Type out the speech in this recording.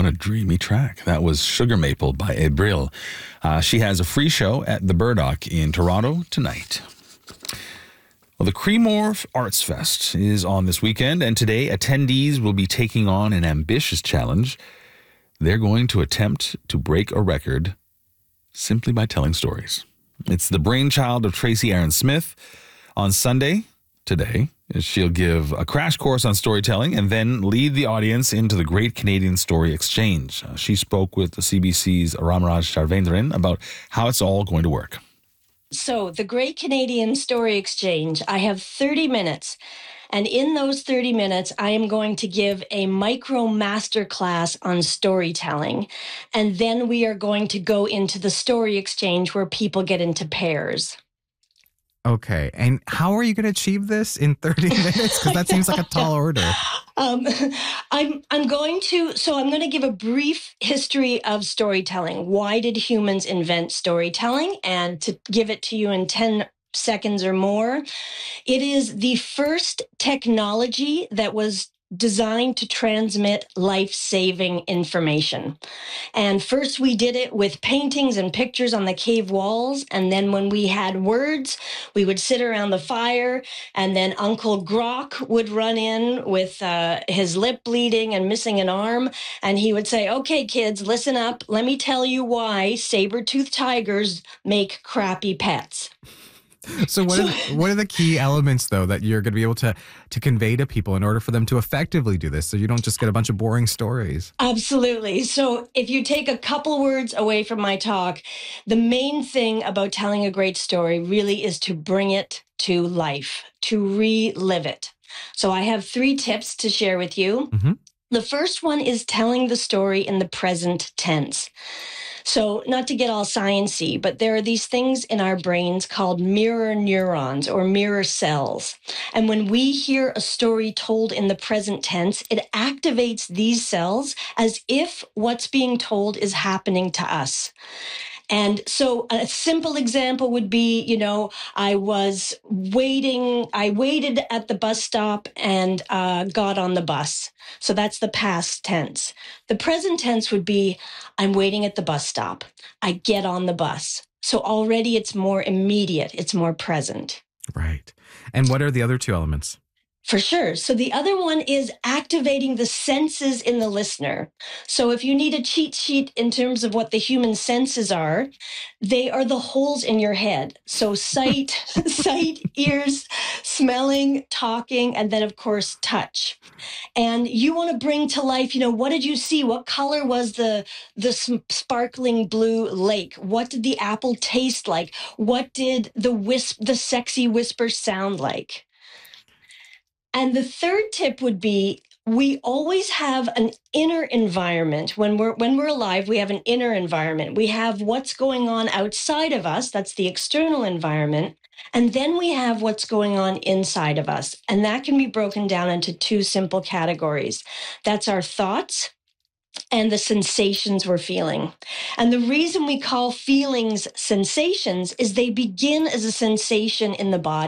what a dreamy track. That was Sugar Maple by Abril. She has a free show at the Burdock in Toronto tonight. Well, the Creemore Arts Fest is on this weekend, and today attendees will be taking on an ambitious challenge. They're going to attempt to break a record simply by telling stories. It's the brainchild of Tracy Aaron Smith. On Sunday, today, she'll give a crash course on storytelling and then lead the audience into the Great Canadian Story Exchange. She spoke with the CBC's Ramaraj Sharvendran about how it's all going to work. So, the Great Canadian Story Exchange, I have 30 minutes. And in those 30 minutes, I am going to give a micro masterclass on storytelling. And then we are going to go into the story exchange where people get into pairs. Okay. And how are you going to achieve this in 30 minutes? Because that seems like a tall order. I'm going to give a brief history of storytelling. Why did humans invent storytelling? And to give it to you in 10 seconds or more, it is the first technology that was designed to transmit life-saving information. And first we did it with paintings and pictures on the cave walls. And then when we had words, we would sit around the fire, and then Uncle Grok would run in with his lip bleeding and missing an arm. And he would say, "Okay, kids, listen up. Let me tell you why saber-toothed tigers make crappy pets." So what are the key elements, though, that you're going to be able to convey to people in order for them to effectively do this, so you don't just get a bunch of boring stories? Absolutely. So if you take a couple words away from my talk, the main thing about telling a great story really is to bring it to life, to relive it. So I have 3 tips to share with you. Mm-hmm. The first one is telling the story in the present tense. So not to get all sciencey, but there are these things in our brains called mirror neurons or mirror cells. And when we hear a story told in the present tense, it activates these cells as if what's being told is happening to us. And so a simple example would be, I waited at the bus stop and got on the bus. So that's the past tense. The present tense would be, I'm waiting at the bus stop. I get on the bus. So already it's more immediate. It's more present. Right. And what are the other 2 elements? For sure. So the other one is activating the senses in the listener. So if you need a cheat sheet in terms of what the human senses are, they are the holes in your head. So sight, ears, smelling, talking, and then of course touch. And you want to bring to life, what did you see? What color was the sparkling blue lake? What did the apple taste like? What did the sexy whisper sound like? And the third tip would be, we always have an inner environment. When we're alive, we have an inner environment. We have what's going on outside of us. That's the external environment. And then we have what's going on inside of us. And that can be broken down into 2 simple categories. That's our thoughts and the sensations we're feeling. And the reason we call feelings sensations is they begin as a sensation in the body.